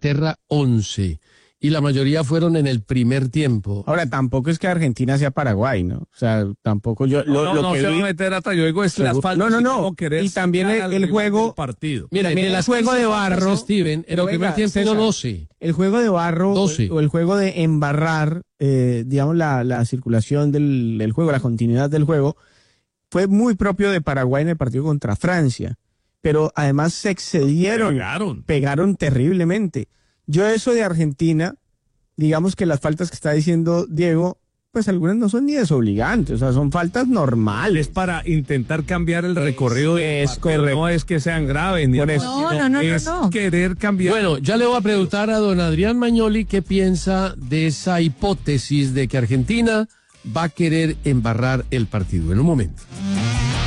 Inglaterra 11. Y la mayoría fueron en el primer tiempo. Ahora, tampoco es que Argentina sea Paraguay, ¿no? O sea, tampoco yo... No se va a meter hasta yo digo es las faltas. No. Y también el juego... Partido. Mira, el juego de barro... Steven, en el primer tiempo César, 12. El juego de barro 12. o el juego de embarrar, digamos, la circulación del juego, la continuidad del juego, fue muy propio de Paraguay en el partido contra Francia. Pero además se excedieron, pegaron terriblemente. Yo eso de Argentina, digamos que las faltas que está diciendo Diego, pues algunas no son ni desobligantes, o sea, son faltas normales. Es para intentar cambiar el recorrido del partido. No es que sean graves, ni es querer cambiar. Bueno, ya le voy a preguntar a don Adrián Magnoli qué piensa de esa hipótesis de que Argentina va a querer embarrar el partido. En un momento.